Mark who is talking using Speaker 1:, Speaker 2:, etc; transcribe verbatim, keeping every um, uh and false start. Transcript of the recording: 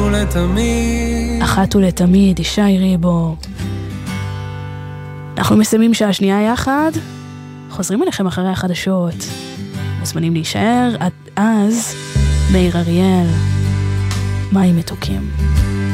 Speaker 1: ולתמיד.
Speaker 2: אחת ולתמיד, ישי ריבו. אנחנו מסיימים שעה שנייה יחד, חוזרים אליכם אחרי החדשות. מוזמנים להישאר, עד אז מאיר אריאל, מים מתוקים.